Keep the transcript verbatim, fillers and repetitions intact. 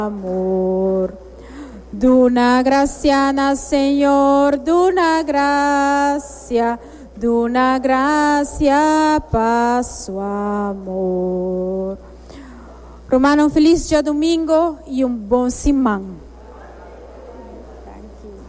amor. Duna gracia, Senhor, duna gracia, duna gracia para seu amor. Romano, um feliz dia domingo e um bom semana.